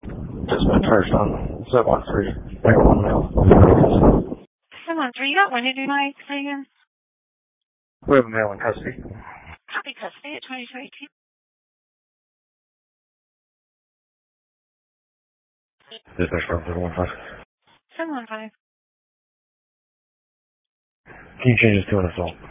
Just been charged on 713. Wait, one male. 713, you got when did you like, say again? We have a male in custody. Copy custody at 2218. Dispatch from 715. 715. Can you change this to an assault?